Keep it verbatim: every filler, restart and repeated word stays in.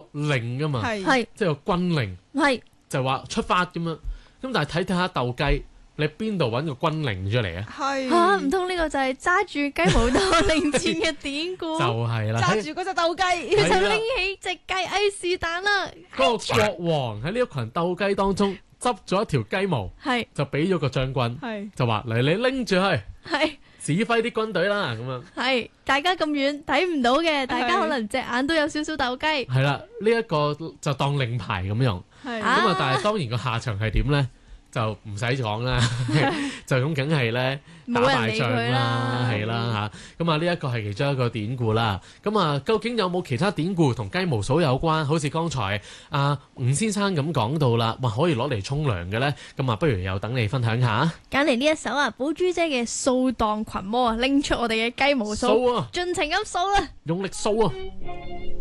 令噶嘛， 係即係個軍令， 係就話出發咁樣。咁但係睇睇下鬥雞，你邊度揾個軍令出嚟啊？ 係嚇，唔通呢個就係揸住雞毛當令箭嘅典故？ 就係啦， 揸住嗰隻鬥雞， 佢就係啦拎起隻雞，哎是但啦， 嗰個國王喺呢一群鬥雞當中執咗一條雞毛， 係就俾咗個將軍， 係就話嚟你拎住去係指揮啲軍隊啦，咁樣係，大家咁遠睇唔到嘅，大家可能隻眼都有少少鬥雞。 係啦。呢一個就當令牌咁用， 係咁啊，但係當然個下場係點咧？就唔使講啦，就咁梗係咧打敗仗啦，係啦嚇。咁啊，呢一個係其中一個典故啦。咁啊，究竟有冇其他典故同雞毛掃有關？好似剛才阿吳先生咁講到啦，哇，可以攞嚟沖涼嘅咧。咁啊，不如又等你分享下。 揀嚟呢一首啊，寶珠姐嘅掃蕩群魔啊，拎出我哋嘅雞毛掃， 掃啊， 盡情咁掃啦！ 用力掃啊！